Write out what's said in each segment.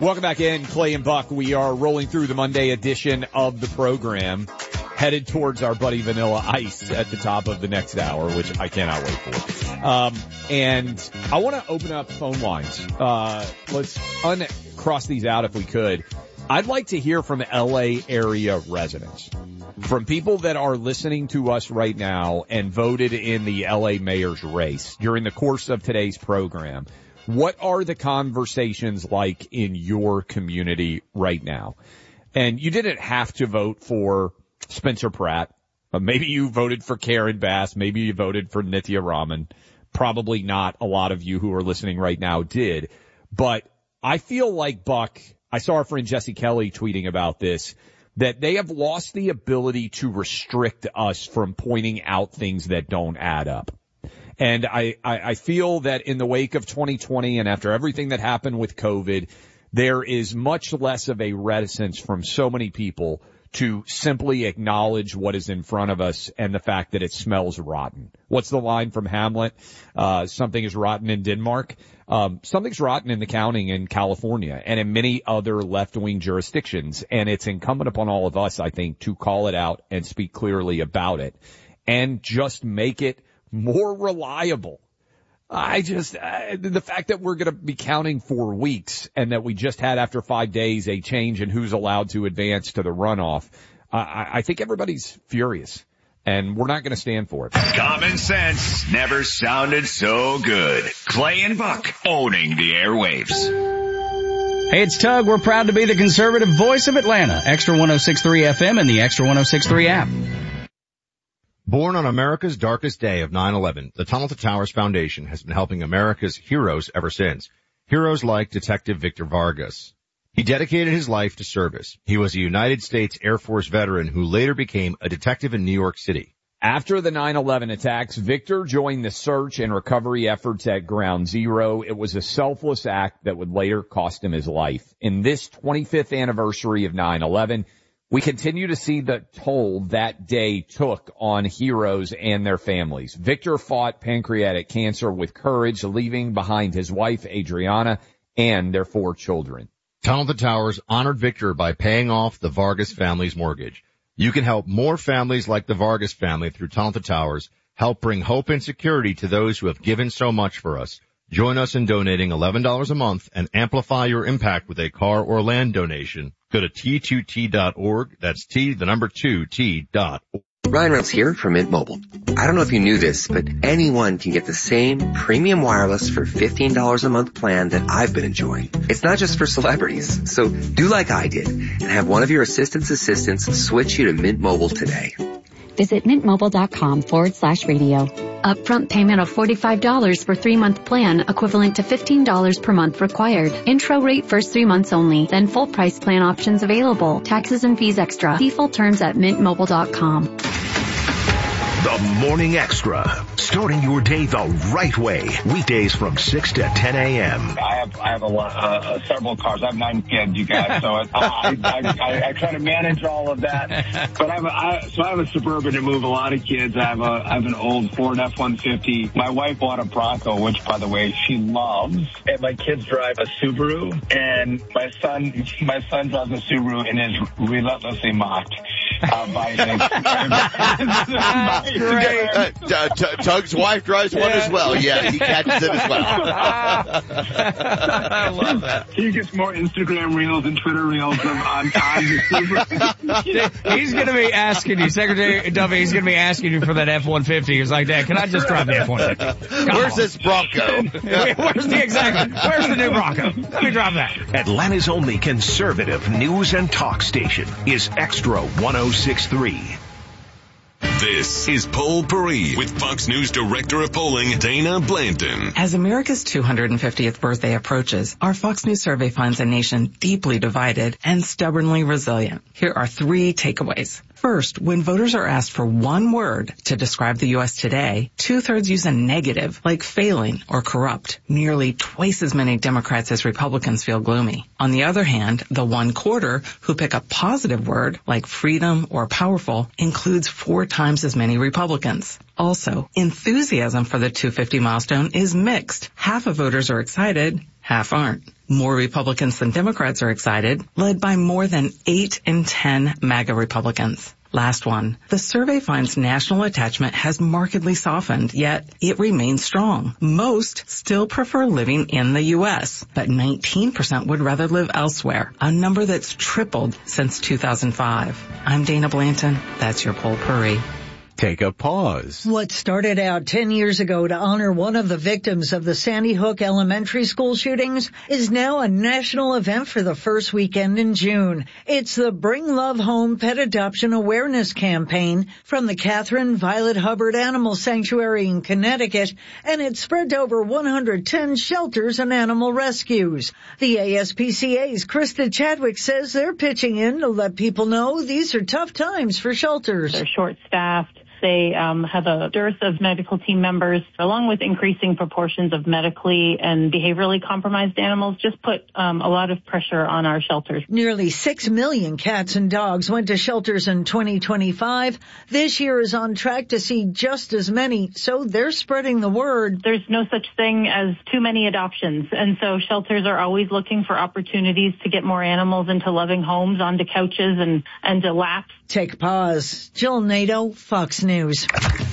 Welcome back in, Clay and Buck. We are rolling through the Monday edition of the program, headed towards our buddy Vanilla Ice at the top of the next hour, which I cannot wait for. And I want to open up phone lines. Let's uncross these out if we could. I'd like to hear from LA area residents, from people that are listening to us right now and voted in the LA mayor's race during the course of today's program. What are the conversations like in your community right now? And you didn't have to vote for Spencer Pratt. Maybe you voted for Karen Bass. Maybe you voted for Nithya Raman. Probably not a lot of you who are listening right now did. But I feel like, Buck, I saw our friend Jesse Kelly tweeting about this, that they have lost the ability to restrict us from pointing out things that don't add up. And I feel that in the wake of 2020 and after everything that happened with COVID, there is much less of a reticence from so many people to simply acknowledge what is in front of us and the fact that it smells rotten. What's the line from Hamlet? Something is rotten in Denmark. Something's rotten in the county in California and in many other left-wing jurisdictions. And it's incumbent upon all of us, I think, to call it out and speak clearly about it and just make it more reliable. The fact that we're going to be counting for weeks and that we just had after 5 days a change in who's allowed to advance to the runoff, I think everybody's furious and we're not going to stand for it. Common sense never sounded so good. Clay and Buck owning the airwaves. Hey, it's Tug. We're proud to be the conservative voice of Atlanta. Extra 106.3 FM and the Extra 106.3 app. Born on America's darkest day of 9/11, the Tunnel to Towers Foundation has been helping America's heroes ever since. Heroes like Detective Victor Vargas. He dedicated his life to service. He was a United States Air Force veteran who later became a detective in New York City. After the 9/11 attacks, Victor joined the search and recovery efforts at Ground Zero. It was a selfless act that would later cost him his life. In this 25th anniversary of 9/11, we continue to see the toll that day took on heroes and their families. Victor fought pancreatic cancer with courage, leaving behind his wife, Adriana, and their 4 children. Tunnel to Towers honored Victor by paying off the Vargas family's mortgage. You can help more families like the Vargas family through Tunnel to Towers. Help bring hope and security to those who have given so much for us. Join us in donating $11 a month and amplify your impact with a car or land donation. Go to T2T.org. That's T2T.org. Ryan Reynolds here from Mint Mobile. I don't know if you knew this, but anyone can get the same premium wireless for $15 a month plan that I've been enjoying. It's not just for celebrities. So do like I did and have one of your assistants switch you to Mint Mobile today. Visit mintmobile.com/radio. Upfront payment of $45 for 3-month plan, equivalent to $15 per month required. Intro rate first 3 months only, then full price plan options available. Taxes and fees extra. See full terms at mintmobile.com. The Morning Extra, starting your day the right way. Weekdays from 6 to 10 a.m. I have a lot, several cars. I have 9 kids, you guys, so I try to manage all of that. But I have a Suburban to move a lot of kids. I have an old Ford F-150. My wife bought a Bronco, which, by the way, she loves. And my kids drive a Subaru. And my son drives a Subaru and is relentlessly mocked by great. Tug's wife drives one as well. Yeah, he catches it as well. I love that. He gets more Instagram reels and Twitter reels on the Subaru. He's going to be asking you, Secretary Duffy, he's going to be asking you for that F-150. He's like, Dad, can I just drive the F-150? Where's this Bronco? Where's the new Bronco? Let me drive that. Atlanta's only conservative news and talk station is Extra 106.3. This is Poll Paris with Fox News Director of Polling, Dana Blanton. As America's 250th birthday approaches, our Fox News survey finds a nation deeply divided and stubbornly resilient. Here are 3 takeaways. First, when voters are asked for one word to describe the U.S. today, 2/3 use a negative, like failing or corrupt. Nearly twice as many Democrats as Republicans feel gloomy. On the other hand, the 1/4 who pick a positive word, like freedom or powerful, includes 4 times as many Republicans. Also, enthusiasm for the 250 milestone is mixed. Half of voters are excited, half aren't. More Republicans than Democrats are excited, led by more than 8 in 10 MAGA Republicans. Last one. The survey finds national attachment has markedly softened, yet it remains strong. Most still prefer living in the U.S., but 19% would rather live elsewhere, a number that's tripled since 2005. I'm Dana Blanton. That's your Potpourri. Take a pause. What started out 10 years ago to honor one of the victims of the Sandy Hook elementary school shootings is now a national event for the first weekend in June. It's the Bring Love Home Pet Adoption Awareness Campaign from the Catherine Violet Hubbard Animal Sanctuary in Connecticut, and it's spread to over 110 shelters and animal rescues. The ASPCA's Krista Chadwick says they're pitching in to let people know these are tough times for shelters. They're short-staffed. They have a dearth of medical team members, along with increasing proportions of medically and behaviorally compromised animals, just put a lot of pressure on our shelters. Nearly 6 million cats and dogs went to shelters in 2025. This year is on track to see just as many, so they're spreading the word. There's no such thing as too many adoptions, and so shelters are always looking for opportunities to get more animals into loving homes, onto couches, and to laps. Take a pause. Jill Nato, Fox News.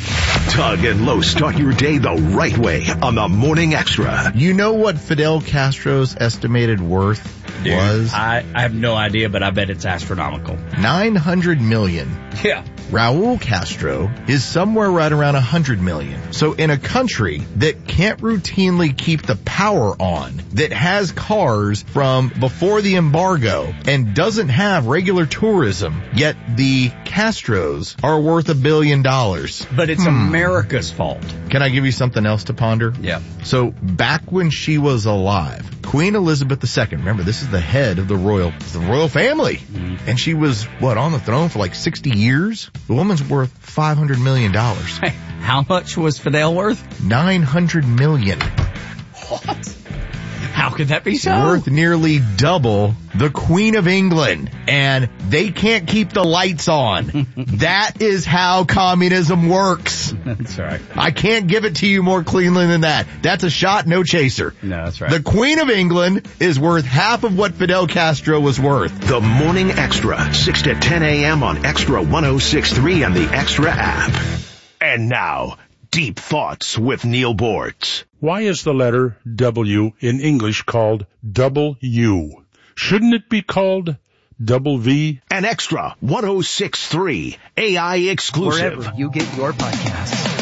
Tug and Lowe start your day the right way on the Morning Extra. You know what Fidel Castro's estimated worth was? I have no idea, but I bet it's astronomical. $900 million. Yeah. Raul Castro is somewhere right around 100 million. So in a country that can't routinely keep the power on, that has cars from before the embargo and doesn't have regular tourism, yet the Castros are worth $1 billion. But it's America's fault. Can I give you something else to ponder? Yeah. So back when she was alive, Queen Elizabeth II, remember this is the head of the royal family, and she was, on the throne for like 60 years? The woman's worth $500 million. Hey, how much was Fidel worth? $900 million. What? How could that be so? Worth nearly double the Queen of England, and they can't keep the lights on. That is how communism works. That's right. I can't give it to you more cleanly than that. That's a shot, no chaser. No, that's right. The Queen of England is worth half of what Fidel Castro was worth. The Morning Extra, 6 to 10 a.m. on Extra 106.3 and the Extra app. And now, Deep Thoughts with Neil Bortz. Why is the letter W in English called double U? Shouldn't it be called double V? An Extra 106.3 AI exclusive. Wherever you get your podcasts.